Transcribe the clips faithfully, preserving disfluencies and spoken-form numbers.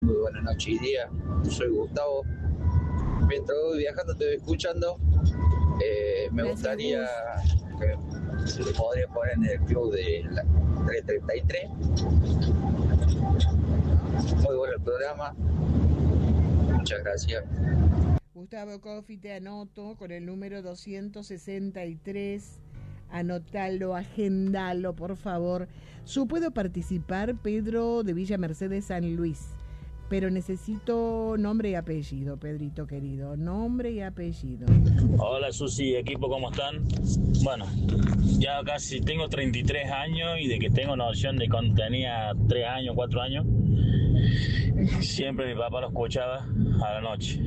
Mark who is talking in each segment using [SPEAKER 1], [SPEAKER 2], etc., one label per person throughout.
[SPEAKER 1] Muy buena noche y día. Soy Gustavo. Mientras voy viajando te voy escuchando. Eh, me Gracias, gustaría Gus. que se le podría poner en el club de la trescientos treinta y tres. Muy bueno el programa. Muchas gracias.
[SPEAKER 2] Gustavo Cofi, te anoto con el número doscientos sesenta y tres. Anotalo, agendalo, por favor. Yo puedo participar, Pedro de Villa Mercedes, San Luis, pero necesito nombre y apellido, Pedrito querido. Nombre y apellido.
[SPEAKER 3] Hola Susi, equipo, ¿cómo están? Bueno, ya casi tengo treinta y tres años y de que tengo noción de cuando tenía tres años, cuatro años, siempre mi papá lo escuchaba a la noche.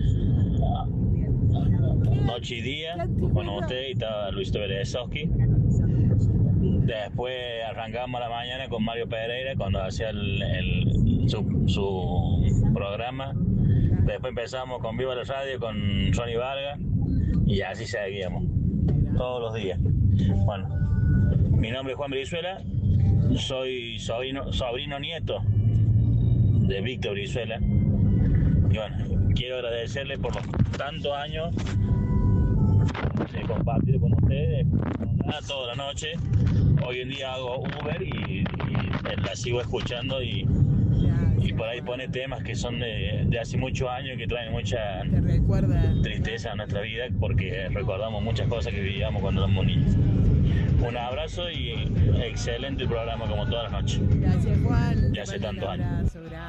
[SPEAKER 3] Noche y día, con usted y estaba Luis Berezowski. Después arrancamos a la mañana con Mario Pereira cuando hacía el, el, su, su programa. Después empezamos con Viva la Radio con Ronnie Vargas y así seguíamos todos los días. Bueno, mi nombre es Juan Brizuela, soy sobrino, sobrino nieto de Víctor Brizuela. Y bueno, quiero agradecerle por los tantos años de compartir con ustedes toda la noche. Hoy en día hago Uber y, y la sigo escuchando y, y por ahí pone temas que son de, de hace muchos años, que traen mucha tristeza a nuestra vida porque recordamos muchas cosas que vivíamos cuando éramos niños. Un abrazo y excelente programa como todas las noches.
[SPEAKER 2] Gracias, Juan.
[SPEAKER 3] Ya hace tantos años.